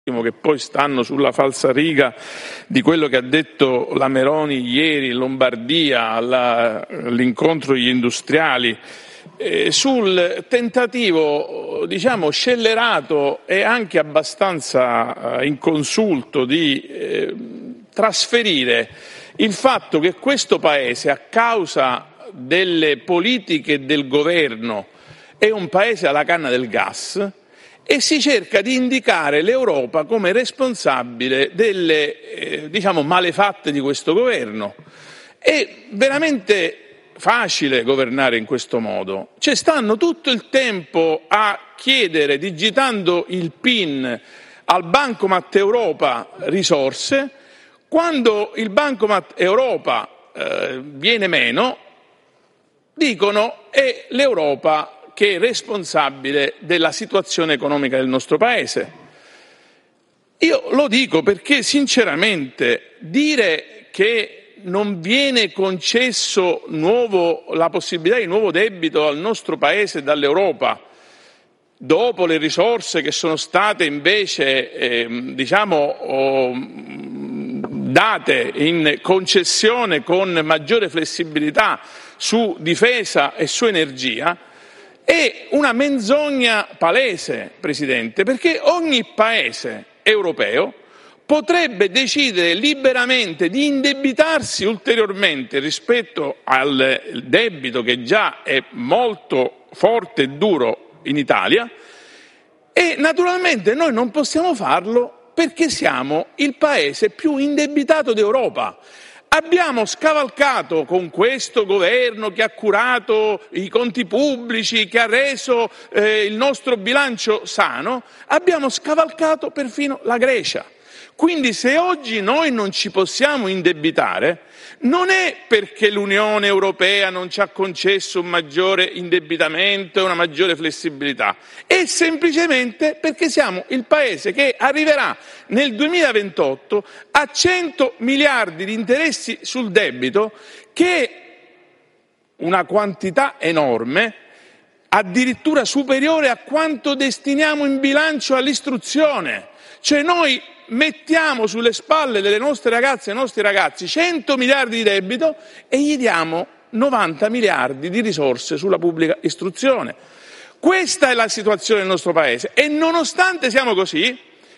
che poi stanno sulla falsariga di quello che ha detto la Meloni ieri in Lombardia all'incontro degli industriali, sul tentativo, scellerato e anche abbastanza inconsulto di trasferire il fatto che questo Paese, a causa delle politiche del governo, è un Paese alla canna del gas, e si cerca di indicare l'Europa come responsabile delle malefatte di questo governo. È veramente facile governare in questo modo. Stanno tutto il tempo a chiedere, digitando il PIN al Bancomat Europa, risorse. Quando il Bancomat Europa viene meno, dicono è l'Europa che è responsabile della situazione economica del nostro Paese. Io lo dico perché sinceramente dire che non viene concesso la possibilità di nuovo debito al nostro Paese dall'Europa, dopo le risorse che sono state invece date in concessione con maggiore flessibilità su difesa e su energia, è una menzogna palese, Presidente, perché ogni Paese europeo potrebbe decidere liberamente di indebitarsi ulteriormente rispetto al debito che già è molto forte e duro in Italia, e naturalmente noi non possiamo farlo perché siamo il Paese più indebitato d'Europa. Abbiamo scavalcato con questo governo che ha curato i conti pubblici, che ha reso il nostro bilancio sano, abbiamo scavalcato perfino la Grecia. Quindi se oggi noi non ci possiamo indebitare, non è perché l'Unione Europea non ci ha concesso un maggiore indebitamento e una maggiore flessibilità, è semplicemente perché siamo il Paese che arriverà nel 2028 a 100 miliardi di interessi sul debito, che è una quantità enorme, addirittura superiore a quanto destiniamo in bilancio all'istruzione. Cioè noi mettiamo sulle spalle delle nostre ragazze e dei nostri ragazzi 100 miliardi di debito e gli diamo 90 miliardi di risorse sulla pubblica istruzione. Questa è la situazione del nostro Paese e nonostante siamo così,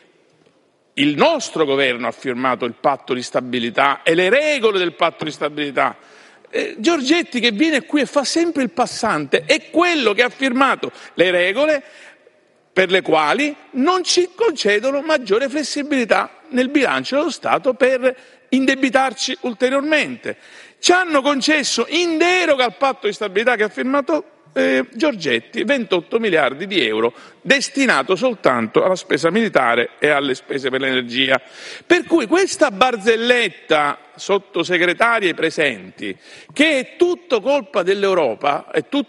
il nostro governo ha firmato il patto di stabilità e le regole del patto di stabilità. Giorgetti, che viene qui e fa sempre il passante, è quello che ha firmato le regole per le quali non ci concedono maggiore flessibilità nel bilancio dello Stato per indebitarci ulteriormente. Ci hanno concesso, in deroga al patto di stabilità che ha firmato Giorgetti, 28 miliardi di euro destinato soltanto alla spesa militare e alle spese per l'energia. Per cui questa barzelletta, sottosegretari presenti, che è tutta colpa dell'Europa,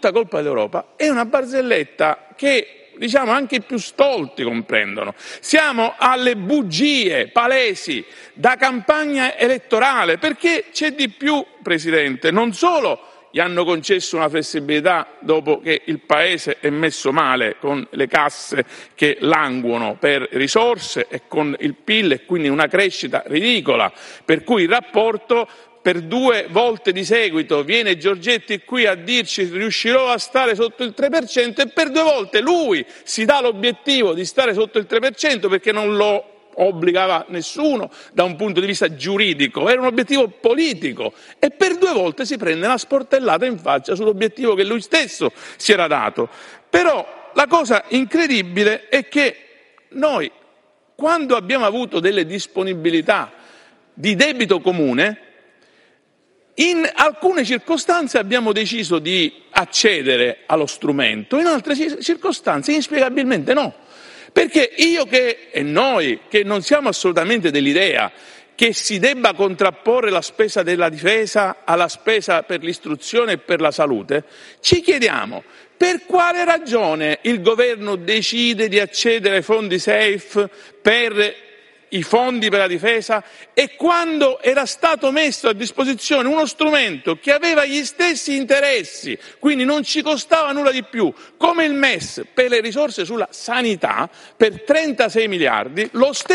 è una barzelletta che anche i più stolti comprendono. Siamo alle bugie palesi da campagna elettorale, perché c'è di più, Presidente. Non solo gli hanno concesso una flessibilità dopo che il Paese è messo male, con le casse che languono per risorse e con il PIL e quindi una crescita ridicola, per cui il rapporto, per 2 volte di seguito viene Giorgetti qui a dirci riuscirò a stare sotto il 3% e per 2 volte lui si dà l'obiettivo di stare sotto il 3% perché non lo obbligava nessuno da un punto di vista giuridico, era un obiettivo politico, e per 2 volte si prende una sportellata in faccia sull'obiettivo che lui stesso si era dato. Però la cosa incredibile è che noi, quando abbiamo avuto delle disponibilità di debito comune, in alcune circostanze abbiamo deciso di accedere allo strumento, in altre circostanze inspiegabilmente no. Perché noi che non siamo assolutamente dell'idea che si debba contrapporre la spesa della difesa alla spesa per l'istruzione e per la salute, ci chiediamo per quale ragione il governo decide di accedere ai fondi SAFE per i fondi per la difesa e quando era stato messo a disposizione uno strumento che aveva gli stessi interessi, quindi non ci costava nulla di più, come il MES per le risorse sulla sanità per 36 miliardi, lo stesso